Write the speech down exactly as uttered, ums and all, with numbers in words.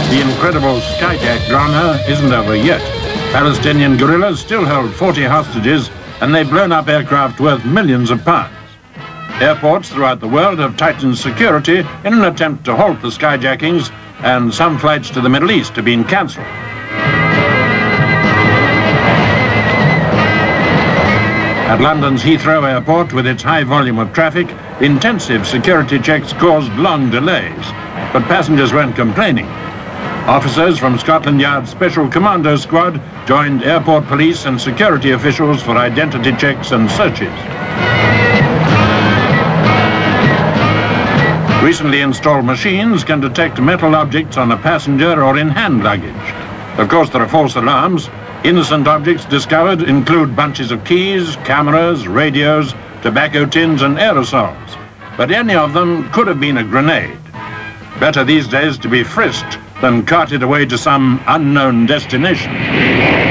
The incredible skyjack drama isn't over yet. Palestinian guerrillas still hold forty hostages, and they've blown up aircraft worth millions of pounds. Airports throughout the world have tightened security in an attempt to halt the skyjackings, and some flights to the Middle East have been cancelled. At London's Heathrow Airport, with its high volume of traffic, intensive security checks caused long delays, but passengers weren't complaining. Officers from Scotland Yard's Special Commando Squad joined airport police and security officials for identity checks and searches. Recently installed machines can detect metal objects on a passenger or in hand luggage. Of course, there are false alarms. Innocent objects discovered include bunches of keys, cameras, radios, tobacco tins and aerosols. But any of them could have been a grenade. Better these days to be frisked than carted away to some unknown destination.